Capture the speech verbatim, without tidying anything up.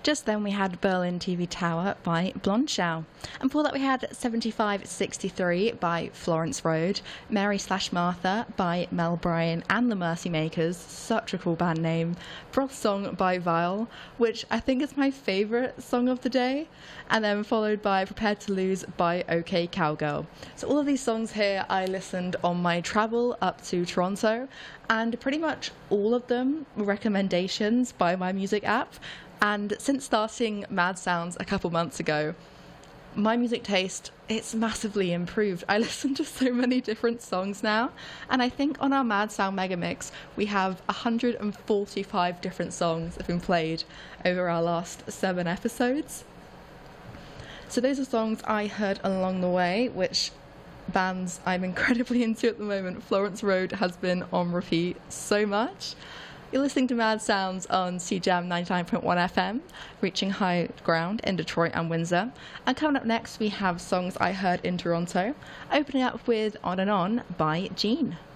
Just then we had Berlin T V Tower by Blondshow. And before that we had seventy-five sixty-three by Florence Road, Mary Slash Martha by Mel Bryan and the Mercy Makers, such a cool band name, Broth Song by Vile, which I think is my favourite song of the day, and then followed by Prepared to Lose by OK Cowgirl. So all of these songs here I listened on my travel up to Toronto, and pretty much all of them were recommendations by my music app. And since starting Mad Sounds a couple months ago, my music taste, it's massively improved. I listen to so many different songs now, and I think on our Mad Sound Megamix we have one hundred forty-five different songs that have been played over our last seven episodes. So those are songs I heard along the way, which bands I'm incredibly into at the moment. Florence Road has been on repeat so much. You're listening to Mad Sounds on C J A M ninety-nine point one F M, reaching high ground in Detroit and Windsor. And coming up next, we have songs I heard in Toronto, opening up with On and On by Gene.